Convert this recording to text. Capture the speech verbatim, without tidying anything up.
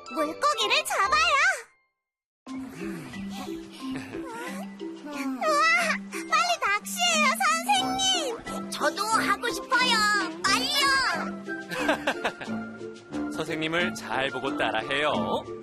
물고기를 잡아요. 우와, 빨리 낚시해요, 선생님. 저도 하고 싶어요. 빨리요. 선생님을 잘 보고 따라해요.